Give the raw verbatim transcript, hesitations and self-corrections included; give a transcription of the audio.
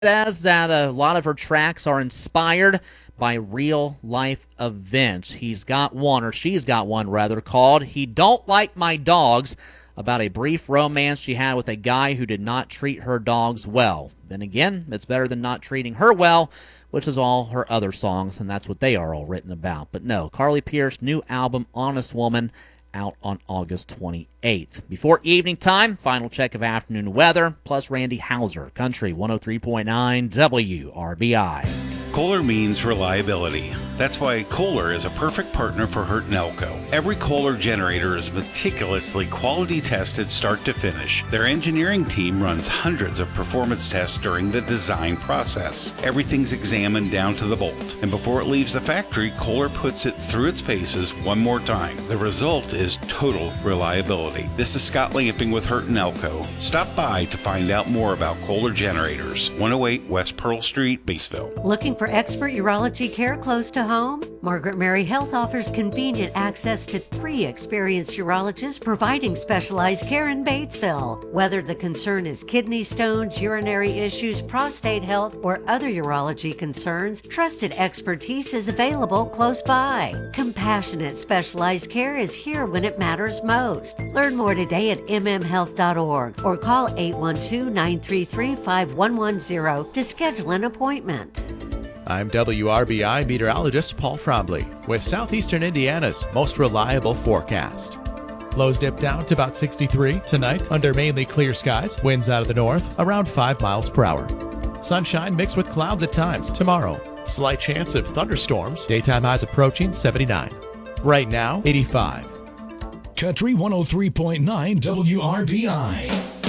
says that a lot of her tracks are inspired by real life events. He's got one, or she's got one rather, called He Don't Like My Dogs, about a brief romance she had with a guy who did not treat her dogs well. Then again, it's better than not treating her well, which is all her other songs, and that's what they are all written about. But no, Carly Pearce' new album, Honest Woman, out on August twenty-eighth. Before evening time, final check of afternoon weather, plus Randy Hauser, Country one oh three point nine W R B I. Kohler means reliability. That's why Kohler is a perfect partner for Hurt and Elko. Every Kohler generator is meticulously quality tested start to finish. Their engineering team runs hundreds of performance tests during the design process. Everything's examined down to the bolt. And before it leaves the factory, Kohler puts it through its paces one more time. The result is total reliability. This is Scott Lamping with Hurt and Elko. Stop by to find out more about Kohler generators. one oh eight West Pearl Street, Batesville. Looking for expert urology care close to home? Margaret Mary Health offers convenient access to three experienced urologists providing specialized care in Batesville. Whether the concern is kidney stones, urinary issues, prostate health, or other urology concerns, trusted expertise is available close by. Compassionate specialized care is here when it matters most. Learn more today at m m health dot org or call eight one two, nine three three, five one one zero to schedule an appointment. I'm W R B I meteorologist Paul Frombley with Southeastern Indiana's most reliable forecast. Lows dip down to about sixty-three tonight under mainly clear skies. Winds out of the north around five miles per hour. Sunshine mixed with clouds at times tomorrow. Slight chance of thunderstorms. Daytime highs approaching seventy-nine. Right now, eighty-five. Country one oh three point nine W R B I.